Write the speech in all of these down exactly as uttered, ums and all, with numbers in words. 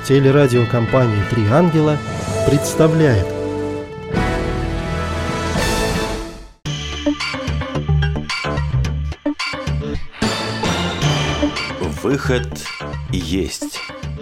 Телерадиокомпания «Три ангела» представляет. Выход есть.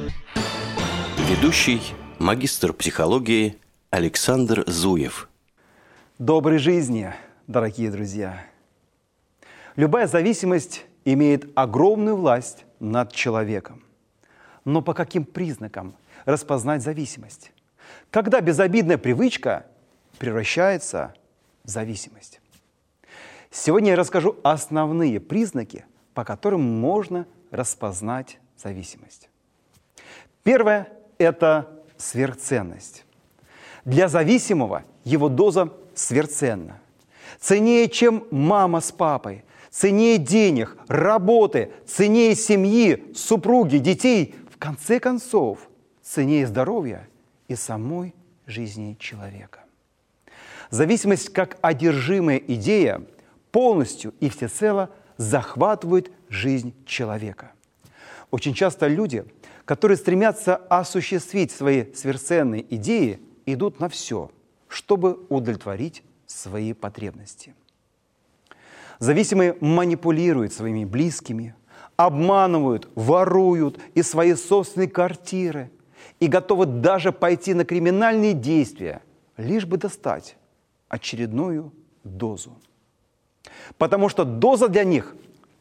Ведущий, магистр психологии Александр Зуев. Доброй жизни, дорогие друзья! Любая зависимость имеет огромную власть над человеком. Но по каким признакам распознать зависимость? Когда безобидная привычка превращается в зависимость? Сегодня я расскажу основные признаки, по которым можно распознать зависимость. Первое – это сверхценность. Для зависимого его доза сверхценна. Ценнее, чем мама с папой, ценнее денег, работы, ценнее семьи, супруги, детей, в конце концов, ценнее здоровья и самой жизни человека. Зависимость как одержимая идея полностью и всецело захватывает жизнь человека. Очень часто люди, которые стремятся осуществить свои сверхценные идеи, идут на все, чтобы удовлетворить свои потребности. Зависимые манипулируют своими близкими, обманывают, воруют из своей собственной квартиры и готовы даже пойти на криминальные действия, лишь бы достать очередную дозу. Потому что доза для них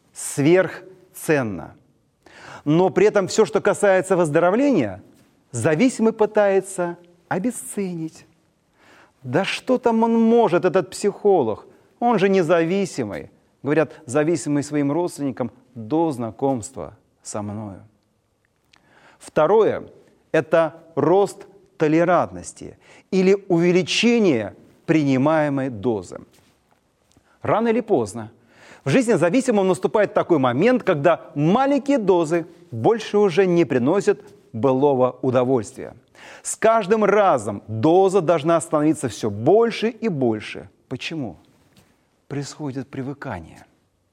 сверхценна. Но при этом все, что касается выздоровления, зависимый пытается обесценить. Да что там он может, этот психолог? Он же независимый. Говорят, зависимый своим родственникам до знакомства со мною. Второе – это рост толерантности или увеличение принимаемой дозы. Рано или поздно в жизни зависимого наступает такой момент, когда маленькие дозы больше уже не приносят былого удовольствия. С каждым разом доза должна становиться все больше и больше. Почему? Происходит привыкание.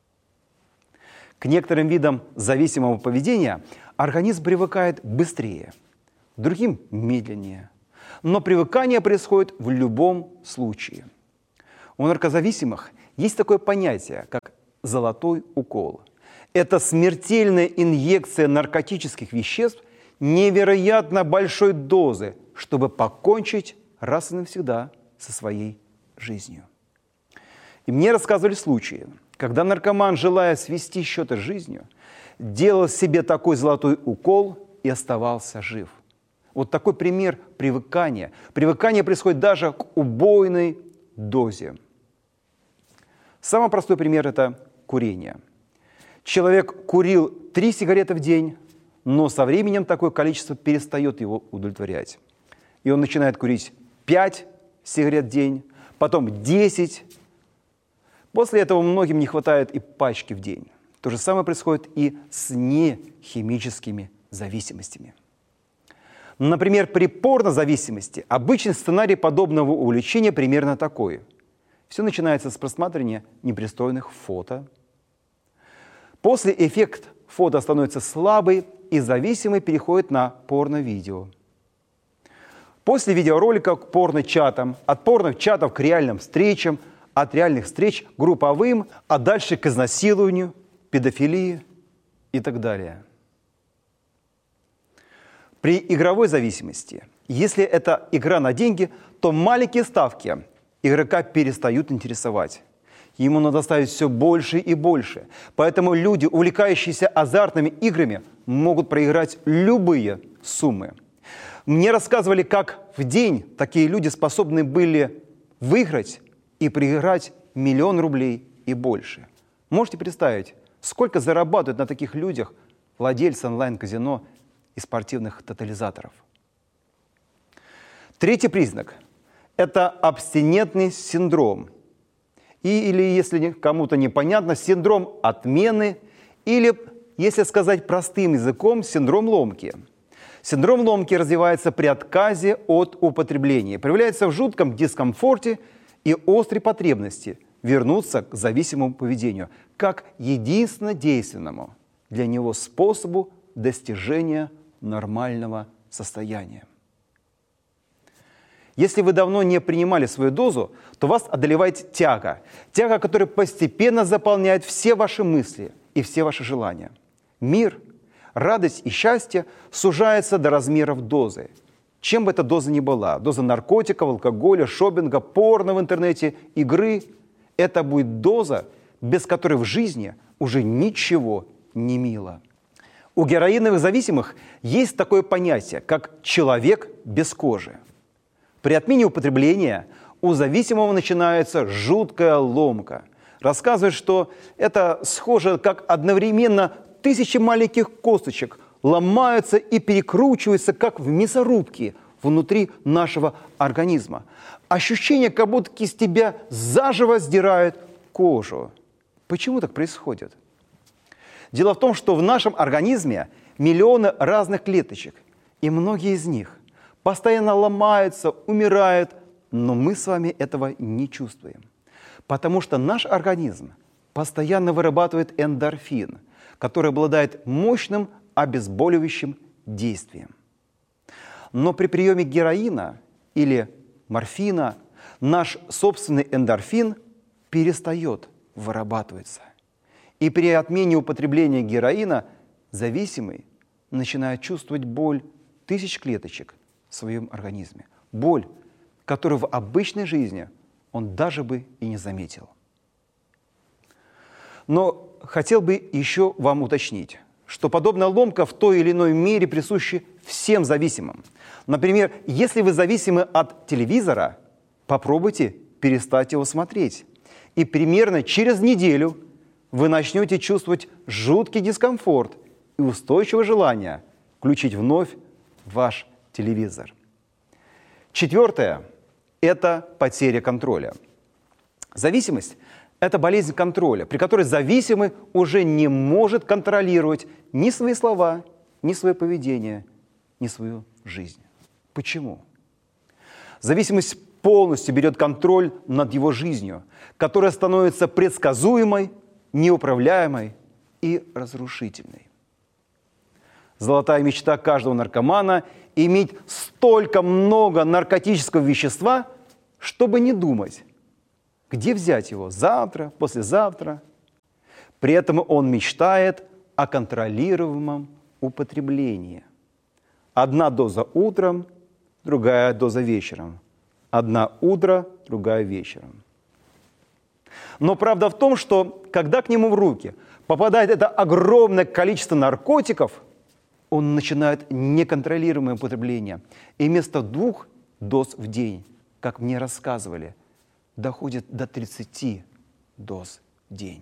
К некоторым видам зависимого поведения организм привыкает быстрее, к другим – медленнее. Но привыкание происходит в любом случае. У наркозависимых есть такое понятие, как золотой укол. Это смертельная инъекция наркотических веществ невероятно большой дозы, чтобы покончить раз и навсегда со своей жизнью. И мне рассказывали случаи, когда наркоман, желая свести счеты с жизнью, делал себе такой золотой укол и оставался жив. Вот такой пример привыкания. Привыкание происходит даже к убойной дозе. Самый простой пример – это курение. Человек курил три сигареты в день, но со временем такое количество перестает его удовлетворять. И он начинает курить пять сигарет в день, потом десять. После этого многим не хватает и пачки в день. То же самое происходит и с нехимическими зависимостями. Например, при порнозависимости обычный сценарий подобного увлечения примерно такой. Все начинается с просматривания непристойных фото. После эффект фото становится слабый, и зависимый переходит на порно-видео. После видеоролика к порно-чатам, от порно-чатов к реальным встречам, от реальных встреч к групповым, а дальше к изнасилованию, педофилии и так далее. При игровой зависимости, если это игра на деньги, то маленькие ставки игрока перестают интересовать. Ему надо ставить все больше и больше. Поэтому люди, увлекающиеся азартными играми, могут проиграть любые суммы. Мне рассказывали, как в день такие люди способны были выиграть и проиграть миллион рублей и больше. Можете представить, сколько зарабатывают на таких людях владельцы онлайн-казино и спортивных тотализаторов? Третий признак – это абстинентный синдром. И, или, если кому-то непонятно, синдром отмены, или, если сказать простым языком, синдром ломки. Синдром ломки развивается при отказе от употребления, проявляется в жутком дискомфорте и острой потребности вернуться к зависимому поведению, как единственно действенному для него способу достижения нормального состояние. Если вы давно не принимали свою дозу, то вас одолевает тяга. Тяга, которая постепенно заполняет все ваши мысли и все ваши желания. Мир, радость и счастье сужаются до размеров дозы. Чем бы эта доза ни была, доза наркотиков, алкоголя, шопинга, порно в интернете, игры, это будет доза, без которой в жизни уже ничего не мило. У героиновых зависимых есть такое понятие, как «человек без кожи». При отмене употребления у зависимого начинается жуткая ломка. Рассказывают, что это схоже, как одновременно тысячи маленьких косточек ломаются и перекручиваются, как в мясорубке внутри нашего организма. Ощущение, как будто из тебя заживо сдирают кожу. Почему так происходит? Дело в том, что в нашем организме миллионы разных клеточек, и многие из них постоянно ломаются, умирают, но мы с вами этого не чувствуем. Потому что наш организм постоянно вырабатывает эндорфин, который обладает мощным обезболивающим действием. Но при приеме героина или морфина наш собственный эндорфин перестает вырабатываться. И при отмене употребления героина зависимый начинает чувствовать боль тысяч клеточек в своем организме. Боль, которую в обычной жизни он даже бы и не заметил. Но хотел бы еще вам уточнить, что подобная ломка в той или иной мере присуща всем зависимым. Например, если вы зависимы от телевизора, попробуйте перестать его смотреть. И примерно через неделю вы начнете чувствовать жуткий дискомфорт и устойчивое желание включить вновь ваш телевизор. Четвертое – это потеря контроля. Зависимость – это болезнь контроля, при которой зависимый уже не может контролировать ни свои слова, ни свое поведение, ни свою жизнь. Почему? Зависимость полностью берет контроль над его жизнью, которая становится предсказуемой, неуправляемой и разрушительной. Золотая мечта каждого наркомана – иметь столько много наркотического вещества, чтобы не думать, где взять его завтра, послезавтра. При этом он мечтает о контролируемом употреблении. Одна доза утром, другая доза вечером. Одна утро, другая вечером. Но правда в том, что когда к нему в руки попадает это огромное количество наркотиков, он начинает неконтролируемое употребление. И вместо двух доз в день, как мне рассказывали, доходит до тридцати доз в день.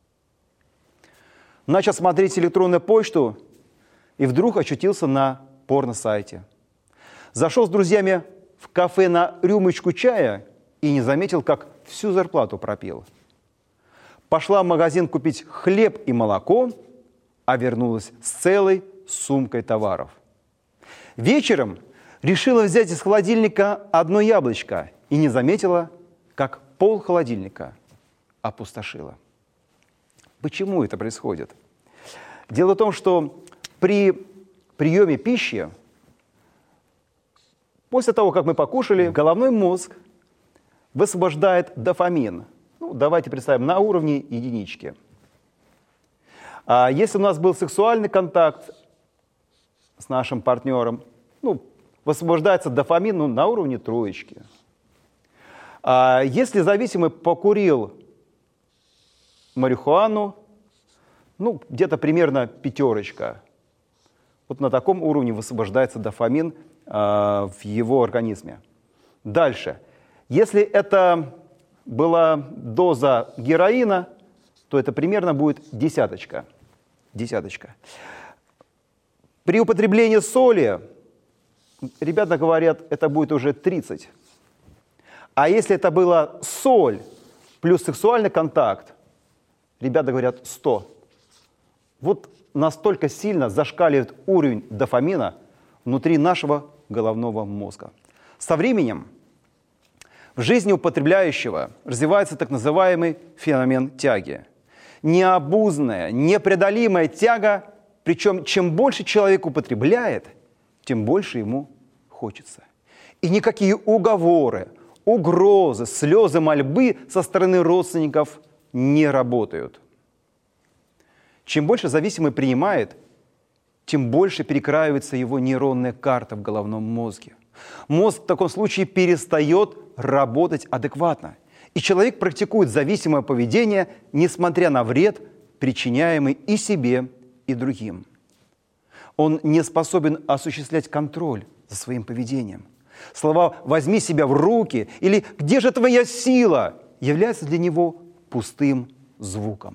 Начал смотреть электронную почту и вдруг очутился на порно-сайте. Зашел с друзьями в кафе на рюмочку чая и не заметил, как всю зарплату пропил. Пошла в магазин купить хлеб и молоко, а вернулась с целой сумкой товаров. Вечером решила взять из холодильника одно яблочко и не заметила, как пол холодильника опустошила. Почему это происходит? Дело в том, что при приеме пищи, после того, как мы покушали, головной мозг высвобождает дофамин. Ну, давайте представим, на уровне единички. А если у нас был сексуальный контакт с нашим партнером, ну, высвобождается дофамин ну, на уровне троечки. А если зависимый покурил марихуану, ну, где-то примерно пятерочка. Вот на таком уровне высвобождается дофамин э, в его организме. Дальше. Если это была доза героина, то это примерно будет десяточка. Десяточка. При употреблении соли, ребята говорят, это будет уже тридцать. А если это была соль плюс сексуальный контакт, ребята говорят сто. Вот настолько сильно зашкаливает уровень дофамина внутри нашего головного мозга. Со временем в жизни употребляющего развивается так называемый феномен тяги. Необузная, непреодолимая тяга, причем чем больше человек употребляет, тем больше ему хочется. И никакие уговоры, угрозы, слезы мольбы со стороны родственников не работают. Чем больше зависимый принимает, тем больше перекраивается его нейронная карта в головном мозге. Мозг в таком случае перестает работать адекватно. И человек практикует зависимое поведение, несмотря на вред, причиняемый и себе, и другим. Он не способен осуществлять контроль за своим поведением. Слова «возьми себя в руки» или «где же твоя сила» являются для него пустым звуком.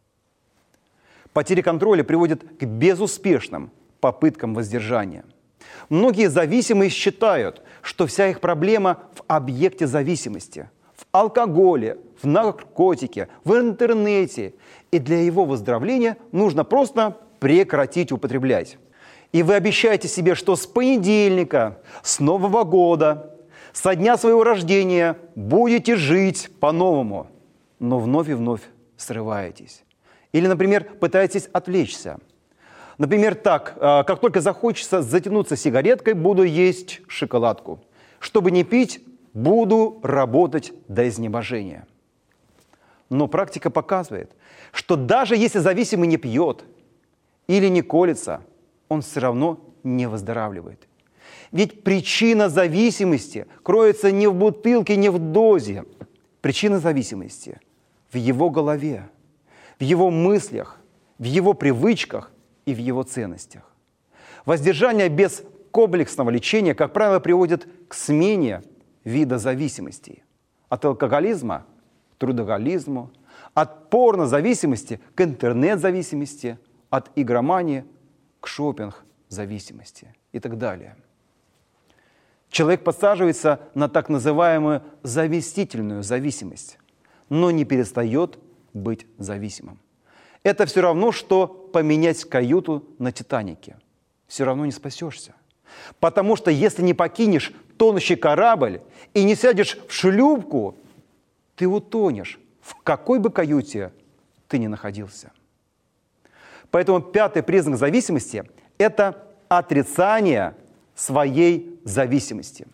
Потеря контроля приводит к безуспешным попыткам воздержания. Многие зависимые считают, что вся их проблема в объекте зависимости, в алкоголе, в наркотике, в интернете. И для его выздоровления нужно просто прекратить употреблять. И вы обещаете себе, что с понедельника, с Нового года, со дня своего рождения будете жить по-новому, но вновь и вновь срываетесь. Или, например, пытаетесь отвлечься. Например, так, как только захочется затянуться сигареткой, буду есть шоколадку. Чтобы не пить, буду работать до изнеможения. Но практика показывает, что даже если зависимый не пьет или не колется, он все равно не выздоравливает. Ведь причина зависимости кроется не в бутылке, не в дозе. Причина зависимости в его голове, в его мыслях, в его привычках и в его ценностях. Воздержание без комплексного лечения, как правило, приводит к смене вида зависимостей. От алкоголизма к трудоголизму, от порнозависимости к интернет-зависимости, от игромании к шопинг-зависимости и так далее. Человек подсаживается на так называемую заместительную зависимость, но не перестает быть зависимым. Это все равно, что поменять каюту на «Титанике». Все равно не спасешься. Потому что если не покинешь тонущий корабль и не сядешь в шлюпку, ты утонешь, в какой бы каюте ты ни находился. Поэтому пятый признак зависимости – это отрицание своей зависимости.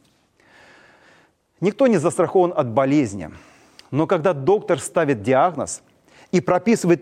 Никто не застрахован от болезни, но когда доктор ставит диагноз и прописывает